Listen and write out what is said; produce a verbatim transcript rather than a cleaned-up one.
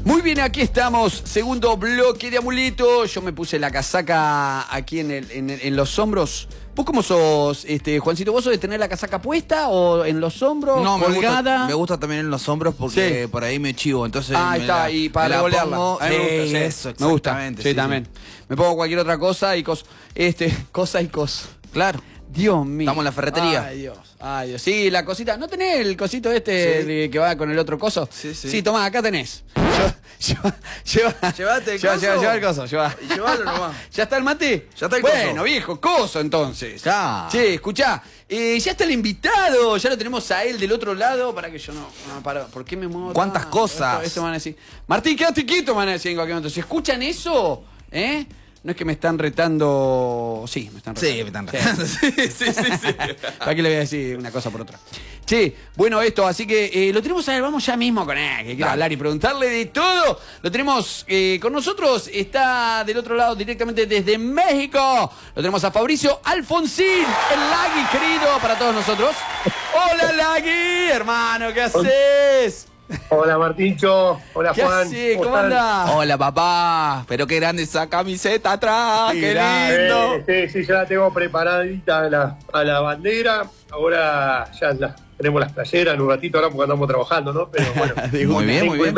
Muy bien, aquí estamos, segundo bloque de Amuleto. Yo me puse la casaca aquí en, el, en, en los hombros. ¿Vos cómo sos, este, Juancito? ¿Vos sos de tener la casaca puesta o en los hombros, no, colgada? Me gusta, me gusta también en los hombros porque Sí. por ahí me chivo, entonces Ah, me está, la, y para me la revolearla. pongo, A mí me gusta, eh, sí. eso, Me gusta, exactamente. sí, sí, también. sí. Me pongo cualquier otra cosa y cosa, este, cosa y cosa. Claro. Dios mío. Estamos en la ferretería. Ay, Dios. Ay, Dios. Sí, la cosita. ¿No tenés el cosito este Sí. de, que va con el otro coso? Sí, sí. Sí, tomá, acá tenés. Lleva, lleva, Llevate el lleva, coso. Lleva, lleva el coso, lleva. Y llevalo nomás. ¿Ya está el mate? Ya está el bueno, coso. viejo, coso entonces. Ya. Che, escuchá. Eh, ya está el invitado. Ya lo tenemos a él del otro lado. Para que yo no. no para, ¿por qué me muevo? ¿Cuántas tanto? cosas? Esto, esto me van a decir. Martín, quédate quieto, me van a decir en cualquier momento. Si escuchan eso, ¿eh? No es que me están retando. Sí, me están retando. Sí, me están retando. Sí, sí, sí, sí. ¿Para qué le voy a decir una cosa por otra? Che, bueno esto, así que eh, lo tenemos a ver, vamos ya mismo con él, que quiero Dale. hablar y preguntarle de todo. Lo tenemos eh, con nosotros, está del otro lado directamente desde México. Lo tenemos a Fabricio Alfonsín, el Lagui querido para todos nosotros. Hola Lagui, hermano, ¿qué haces? Hola Martincho, hola ¿Qué Juan. haces? ¿Cómo están? andás? Hola, papá. Pero qué grande esa camiseta atrás. Sí, Qué grande. lindo. Eh, sí, sí, ya la tengo preparadita a la, a la bandera. Ahora ya la, tenemos las playeras en un ratito ahora porque andamos trabajando, ¿no? Pero bueno. De Muy una. bien, muy bien.